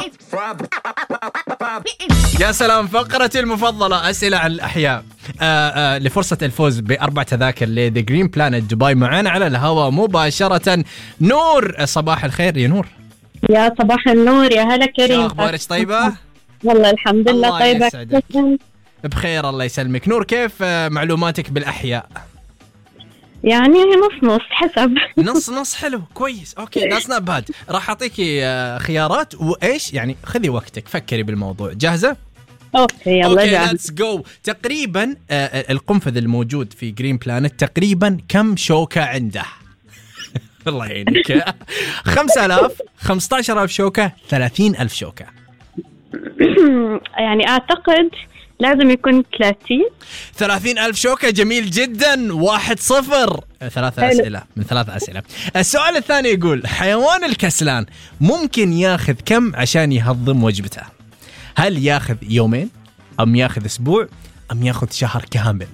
يا سلام. فقرتي المفضلة أسئلة عن الأحياء. لفرصة الفوز ب4 تذاكر لذا جرين بلانت دبي معنا على الهواء مباشرة نور. صباح الخير يا نور. يا صباح النور، يا هلا كريم. أخبارك طيبة؟ والله الحمد لله طيبة. بخير الله يسلمك. نور، كيف معلوماتك بالأحياء؟ يعني نص حسب. نص حلو كويس. اوكي ذاتس نوت باد. راح اعطيكي خيارات وايش يعني، خذي وقتك فكري بالموضوع. جاهزه؟ اوكي يلا جاهز. ليتس جو. تقريبا القنفذ الموجود في جرين بلانت تقريبا كم شوكه عنده؟ الله يعينك. 5000 15000 شوكه 30000 شوكه؟ يعني اعتقد لازم يكون 30,000 شوكة. جميل جدا. 1-0. 3 أسئلة من 3 أسئلة. السؤال الثاني يقول حيوان الكسلان ممكن ياخذ كم عشان يهضم وجبته؟ هل ياخذ يومين أم ياخذ أسبوع أم ياخذ شهر كامل؟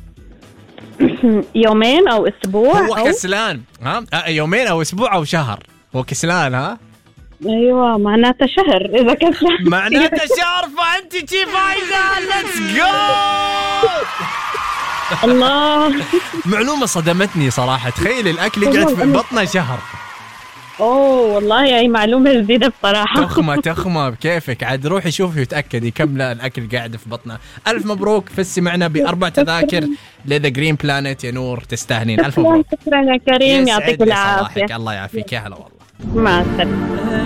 يومين أو أسبوع. هو كسلان يومين أو أسبوع أو شهر. هو كسلان ايوه معناته شهر. اذا كسلان معناته شهر، فانت تي فايزه. ليتس جو. الله. معلومه صدمتني صراحه. تخيل الاكل يقعد في بطنه شهر. اوه والله هي معلومه جديده بصراحه. تخمه بكيفك. عاد روحي شوفي وتاكدي كم لا الاكل قاعد في بطنه. الف مبروك، فزتي معنا ب4 تذاكر لذا جرين بلانت يا نور. تستاهلين. الف مبروك. شكرا يا كريم، يعطيك العافيه. الله يعافيك. يا هلا والله. مع السلامه.